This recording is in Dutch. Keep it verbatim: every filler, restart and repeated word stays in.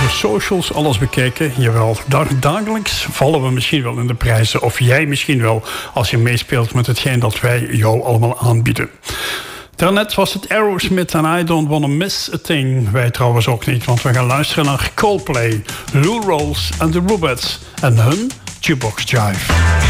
de socials alles bekijken. Jawel, dag, dagelijks vallen we misschien wel in de prijzen. Of jij misschien wel, als je meespeelt met hetgeen dat wij jou allemaal aanbieden. Daarnet was het Aerosmith en I Don't Wanna Miss a Thing. Wij trouwens ook niet, want we gaan luisteren naar Coldplay, Lou Rawls en de Rubettes en hun Jukebox Jive.